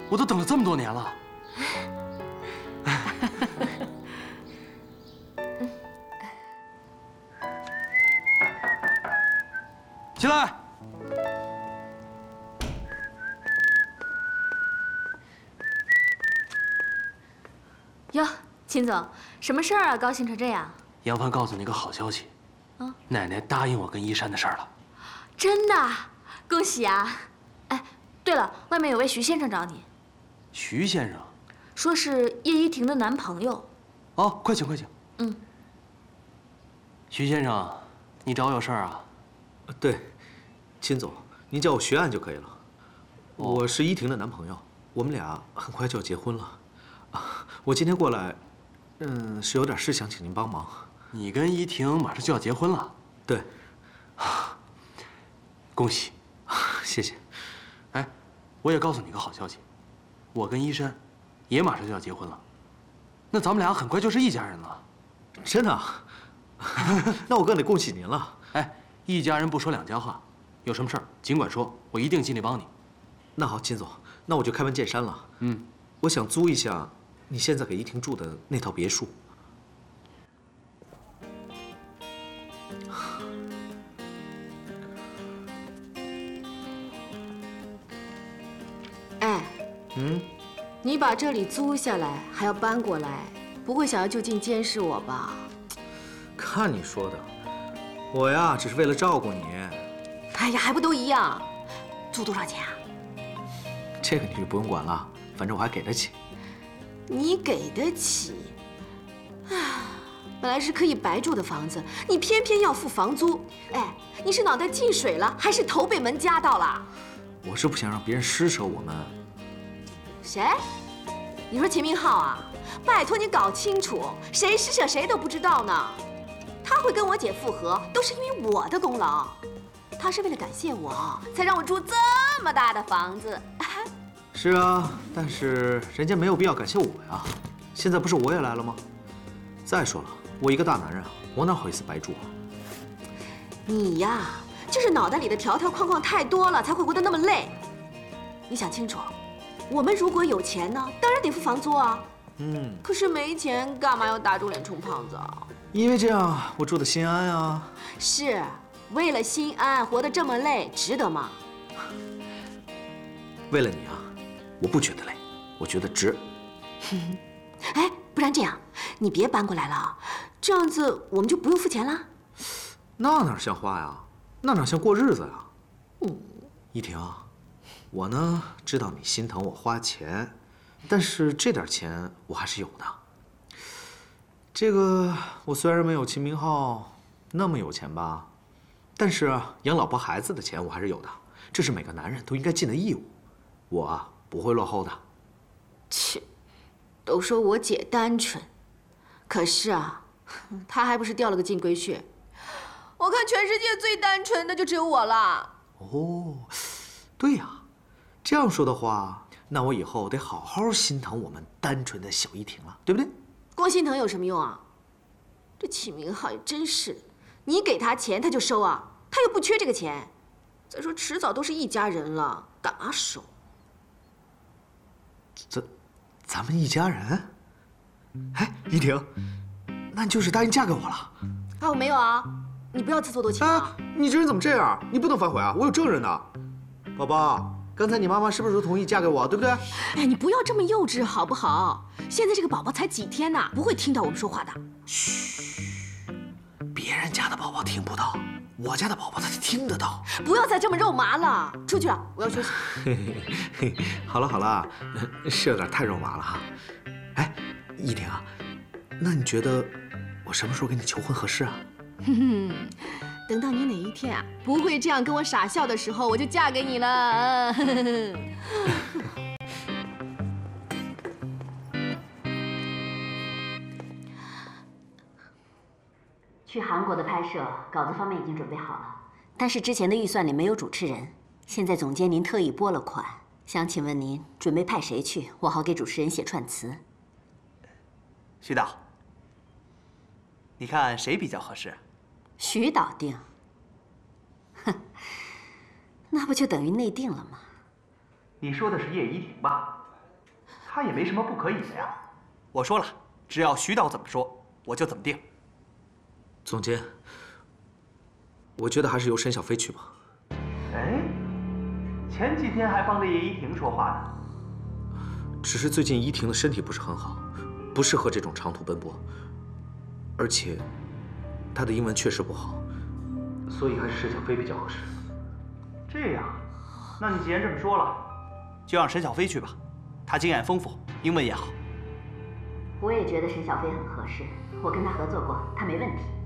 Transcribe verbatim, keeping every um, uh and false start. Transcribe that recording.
我都等了这么多年了。起来！ 哟，秦总，什么事儿啊？高兴成这样？ 杨帆告诉你个好消息， 啊， 奶奶答应我跟依山的事儿了。 真的？恭喜啊！哎，对了，外面有位徐先生找你。 徐先生， 说是叶一婷的男朋友。 哦，快请快请。 嗯。 徐先生，你找我有事儿啊？ 对，秦总，您叫我徐岸就可以了。 哦、 我是依婷的男朋友，我们俩很快就要结婚了。啊，我今天过来，嗯，是有点事想请您帮忙。 你跟依婷马上就要结婚了？ 对。 恭喜， 谢谢。 哎，我也告诉你个好消息，我跟依山也马上就要结婚了，那咱们俩很快就是一家人了。 真的？那我更得恭喜您了。 哎，一家人不说两家话，有什么事儿尽管说，我一定尽力帮你。 那好，秦总，那我就开门见山了。 嗯， 我想租一下你现在给依婷住的那套别墅。 哎， 嗯， 你把这里租下来，还要搬过来，不会想要就近监视我吧？ 看你说的，我呀只是为了照顾你。 哎呀，还不都一样？租多少钱啊？ 这个你就不用管了，反正我还给得起。 你给得起？啊，本来是可以白住的房子，你偏偏要付房租。哎，你是脑袋进水了，还是头被门夹到了？ 我是不想让别人施舍我们。 谁？你说秦明浩啊？拜托你搞清楚，谁施舍谁都不知道呢。他会跟我姐复合，都是因为我的功劳。他是为了感谢我，才让我住这么大的房子。 是啊，但是人家没有必要感谢我呀。现在不是我也来了吗？再说了，我一个大男人啊，我哪好意思白住啊？ 你呀，就是脑袋里的条条框框太多了，才会活得那么累。你想清楚，我们如果有钱呢，当然得付房租啊。 嗯。 可是没钱，干嘛要打肿脸充胖子啊？ 因为这样我住得心安啊。 是，为了心安，活得这么累，值得吗？ 为了你啊，我不觉得累，我觉得值。 哎，不然这样，你别搬过来了，这样子我们就不用付钱了。 那哪像话呀？那哪像过日子呀？ 嗯， 依婷，我呢知道你心疼我花钱，但是这点钱我还是有的。这个我虽然没有秦明浩那么有钱吧，但是养老婆孩子的钱我还是有的，这是每个男人都应该尽的义务，我啊不会落后的。 切，都说我姐单纯，可是啊，她还不是掉了个金龟婿。我看全世界最单纯的就只有我了。 哦，对呀，这样说的话，那我以后得好好心疼我们单纯的小依婷了，对不对？ 光心疼有什么用啊？这启明浩也真是的，你给他钱他就收啊，他又不缺这个钱。再说迟早都是一家人了，干嘛收？ 咱，咱们一家人？哎，依婷，那你就是答应嫁给我了？ 啊，我没有啊，你不要自作多情啊！ 啊，你这人怎么这样？你不能反悔啊！我有证人的。宝宝，刚才你妈妈是不是同意嫁给我，对不对？ 哎，你不要这么幼稚好不好？现在这个宝宝才几天呢，不会听到我们说话的。 嘘，别人家的宝宝听不到，我家的宝宝他听得到。 不要再这么肉麻了，出去了，我要休息。 嘿嘿嘿，好了好了，是有点太肉麻了哈。哎，依婷啊，那你觉得我什么时候跟你求婚合适啊？ 哼哼，等到你哪一天啊不会这样跟我傻笑的时候，我就嫁给你了。 去韩国的拍摄稿子方面已经准备好了，但是之前的预算里没有主持人，现在总监您特意拨了款，想请问您准备派谁去，我好给主持人写串词。 徐导，你看谁比较合适？ 徐导定。哼，那不就等于内定了吗？ 你说的是叶怡婷吧？ 他也没什么不可以的呀。我说了，只要徐导怎么说，我就怎么定。 总监，我觉得还是由沈小飞去吧。 哎，前几天还帮着叶一婷说话呢。 只是最近依婷的身体不是很好，不适合这种长途奔波，而且她的英文确实不好，所以还是沈小飞比较合适。 这样，那你既然这么说了，就让沈小飞去吧，他经验丰富，英文也好。 我也觉得沈小飞很合适，我跟他合作过，他没问题。